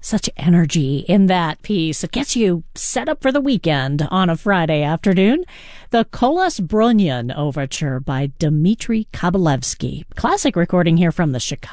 Such energy in that piece. It gets you set up for the weekend on a Friday afternoon. The Kolos Brunyan Overture by Dmitri Kabalevsky. Classic recording here from the Chicago